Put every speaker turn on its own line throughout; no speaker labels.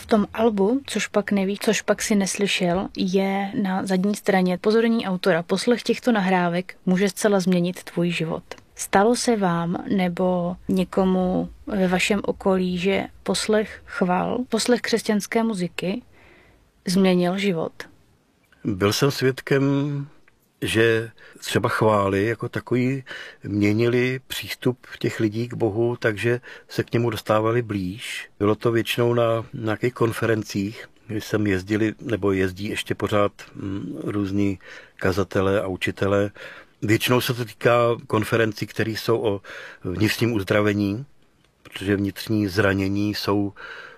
V tom albu, což pak nevíš, což pak si neslyšel, je na zadní straně pozorní autora. Poslech těchto nahrávek může zcela změnit tvůj život. Stalo se vám nebo někomu ve vašem okolí, že poslech chval, poslech křesťanské muziky změnil život?
Byl jsem svědkem, že třeba chvály jako takový měnili přístup těch lidí k Bohu, takže se k němu dostávali blíž. Bylo to většinou na nějakých konferencích, kdy jsem jezdili, nebo jezdí ještě pořád různí kazatelé a učitelé. Většinou se to týká konferencí, které jsou o vnitřním uzdravení, protože vnitřní zranění jsou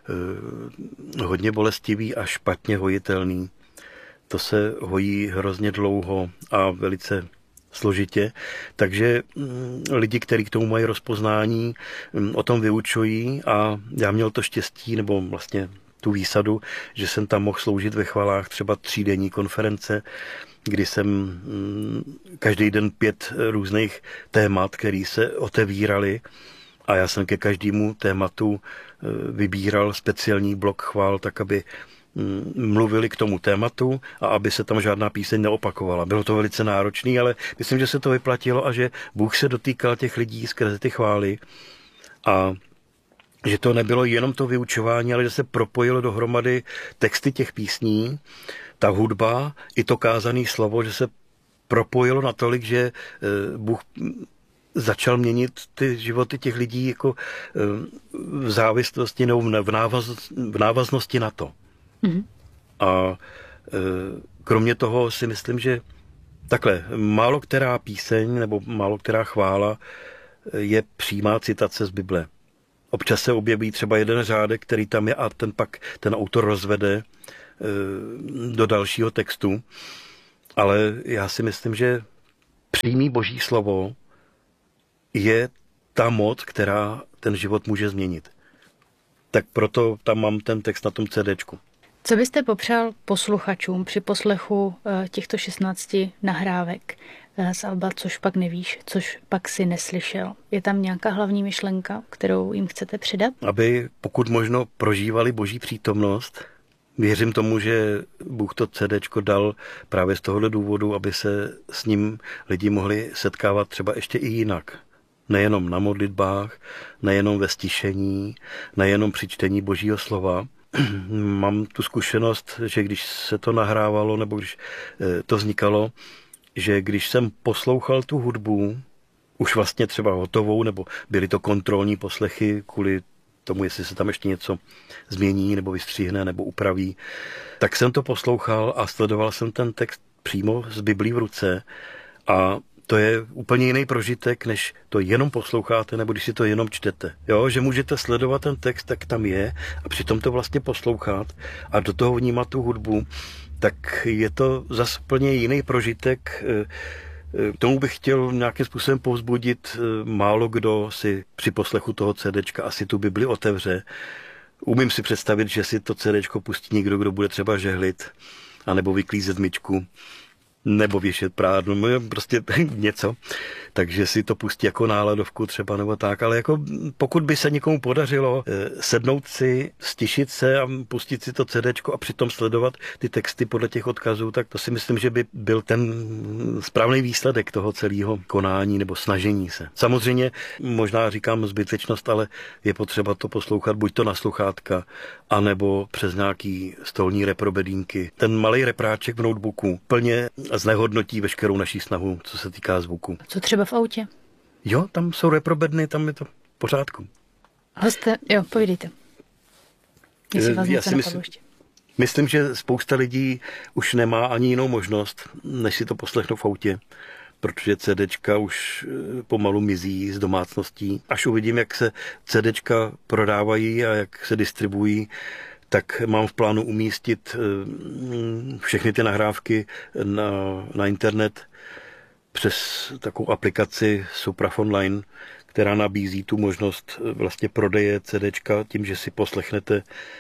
hodně bolestivý a špatně hojitelný. To se hojí hrozně dlouho a velice složitě, takže lidi, kteří k tomu mají rozpoznání, o tom vyučují a já měl to štěstí, nebo vlastně tu výsadu, že jsem tam mohl sloužit ve chvalách třeba 3denní konference, kdy jsem každý den 5 různých témat, které se otevíraly a já jsem ke každému tématu vybíral speciální blok chvál, tak aby mluvili k tomu tématu a aby se tam žádná píseň neopakovala. Bylo to velice náročné, ale myslím, že se to vyplatilo a že Bůh se dotýkal těch lidí skrze ty chvály a že to nebylo jenom to vyučování, ale že se propojilo dohromady texty těch písní, ta hudba i to kázané slovo, že se propojilo natolik, že Bůh začal měnit ty životy těch lidí jako v závislosti nebo v návaznosti na to. Mm-hmm. A kromě toho si myslím, že takhle, málo která píseň nebo málo která chvála je přímá citace z Bible. Občas se objeví třeba jeden řádek, který tam je a ten autor rozvede do dalšího textu. Ale já si myslím, že přímý Boží slovo je ta moc, která ten život může změnit. Tak proto tam mám ten text na tom CDčku.
Co byste popřál posluchačům při poslechu těchto 16 nahrávek z alba, což pak nevíš, což pak si neslyšel? Je tam nějaká hlavní myšlenka, kterou jim chcete předat?
Aby pokud možno prožívali Boží přítomnost. Věřím tomu, že Bůh to CDčko dal právě z tohohle důvodu, aby se s ním lidi mohli setkávat třeba ještě i jinak. Nejenom na modlitbách, nejenom ve stišení, nejenom při čtení Božího slova. Mám tu zkušenost, že když se to nahrávalo, nebo když to vznikalo, že když jsem poslouchal tu hudbu, už vlastně třeba hotovou, nebo byly to kontrolní poslechy kvůli tomu, jestli se tam ještě něco změní, nebo vystříhne, nebo upraví, tak jsem to poslouchal a sledoval jsem ten text přímo z Biblí v ruce a to je úplně jiný prožitek, než to jenom posloucháte, nebo když si to jenom čtete. Jo, že můžete sledovat ten text, tak tam je a přitom to vlastně poslouchat a do toho vnímat tu hudbu, tak je to zase úplně jiný prožitek. Tomu bych chtěl nějakým způsobem povzbudit. Málo kdo si při poslechu toho CDčka asi tu Bibli otevře. Umím si představit, že si to CDčko pustí někdo, kdo bude třeba žehlit, anebo vyklízet myčku, nebo věšet prádlo, prostě něco. Takže si to pustí jako náladovku třeba nebo tak, ale jako pokud by se někomu podařilo sednout si, stišit se a pustit si to CDčko a přitom sledovat ty texty podle těch odkazů, tak to si myslím, že by byl ten správný výsledek toho celého konání nebo snažení se. Samozřejmě možná říkám zbytečnost, ale je potřeba to poslouchat buď to na sluchátka, anebo přes nějaký stolní reprobedínky. Ten malý repráček v notebooku plně znehodnotí veškerou naší snahu, co se týká zvuku.
Co třeba v autě?
Jo, tam jsou reprobedny, tam je to v pořádku.
Povídejte. Jestli vás něco napadlo ještě.
Myslím, že spousta lidí už nemá ani jinou možnost, než si to poslechnout v autě, protože CDčka už pomalu mizí z domácností. Až uvidím, jak se CDčka prodávají a jak se distribuují, tak mám v plánu umístit všechny ty nahrávky na internet přes takovou aplikaci Supraphon Online, která nabízí tu možnost vlastně prodeje CDčka tím, že si poslechnete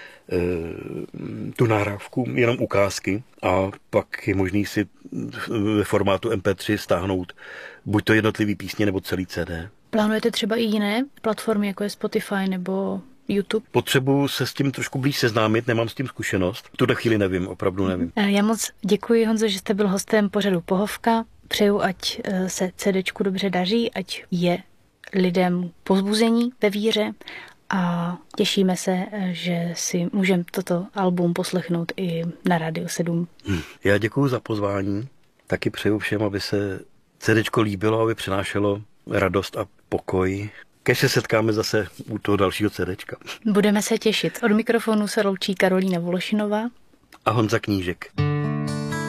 tu nahrávku, jenom ukázky a pak je možný si ve formátu MP3 stáhnout buď to jednotlivý písně nebo celý CD.
Plánujete třeba i jiné platformy, jako je Spotify nebo YouTube?
Potřebuji se s tím trošku blíž seznámit, nemám s tím zkušenost. V tuhle chvíli nevím, opravdu nevím.
Já moc děkuji, Honzo, že jste byl hostem pořadu Pohovka. Přeju, ať se CDčku dobře daří, ať je lidem povzbuzení ve víře a těšíme se, že si můžeme toto album poslechnout i na Rádiu 7.
Já děkuji za pozvání. Taky přeju všem, aby se CDčko líbilo, aby přinášelo radost a pokoj. Kež se setkáme zase u toho dalšího CDčka.
Budeme se těšit. Od mikrofonu se loučí Karolína Vološinová
A Honza Knížek.